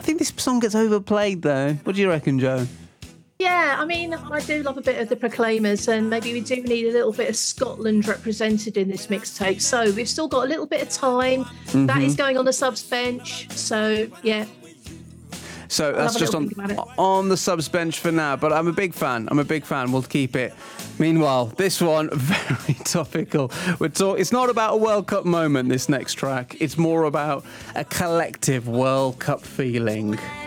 I think this song gets overplayed, though. What do you reckon, Joe? Yeah, I mean, I do love a bit of the Proclaimers, and maybe we do need a little bit of Scotland represented in this mixtape. So we've still got a little bit of time. Mm-hmm. That is going on the subs bench. So, yeah. So that's just on the subs bench for now, but I'm a big fan. We'll keep it. Meanwhile, this one, very topical. It's not about a World Cup moment, this next track. It's more about a collective World Cup feeling.